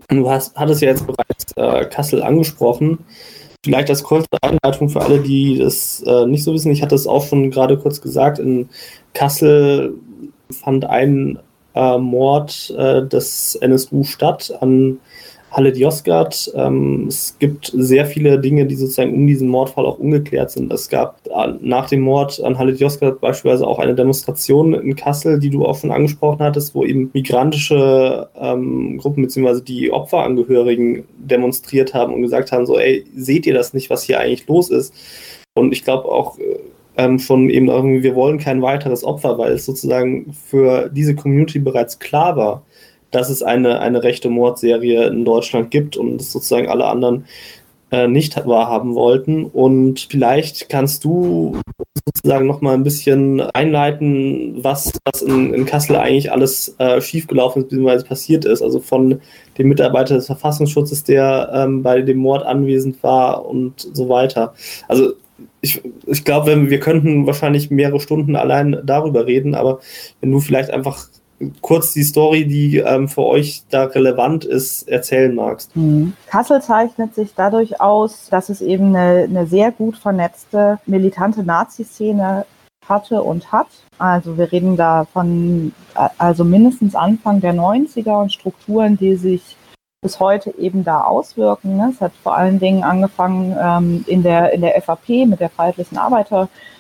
hattest ja jetzt bereits Kassel angesprochen. Vielleicht als kurze Einleitung für alle, die das nicht so wissen. Ich hatte es auch schon gerade kurz gesagt. In Kassel fand ein Mord des NSU statt an Halit Yozgat. Es gibt sehr viele Dinge, die sozusagen um diesen Mordfall auch ungeklärt sind. Es gab nach dem Mord an Halit Yozgat beispielsweise auch eine Demonstration in Kassel, die du auch schon angesprochen hattest, wo eben migrantische Gruppen bzw. die Opferangehörigen demonstriert haben und gesagt haben, so, ey, seht ihr das nicht, was hier eigentlich los ist? Und ich glaube auch schon eben irgendwie, wir wollen kein weiteres Opfer, weil es sozusagen für diese Community bereits klar war, dass es eine rechte Mordserie in Deutschland gibt und es sozusagen alle anderen nicht wahrhaben wollten. Und vielleicht kannst du sozusagen noch mal ein bisschen einleiten, was in Kassel eigentlich alles schiefgelaufen ist, beziehungsweise passiert ist. Also von dem Mitarbeiter des Verfassungsschutzes, der bei dem Mord anwesend war und so weiter. Also ich glaube, wir könnten wahrscheinlich mehrere Stunden allein darüber reden, aber wenn du vielleicht einfach kurz die Story, die für euch da relevant ist, erzählen magst. Kassel zeichnet sich dadurch aus, dass es eben eine sehr gut vernetzte, militante Nazi-Szene hatte und hat. Also wir reden da von mindestens Anfang der 90er und Strukturen, die sich bis heute eben da auswirken. Ne? Es hat vor allen Dingen angefangen in der FAP mit der Freiheitlichen Arbeiterbewegung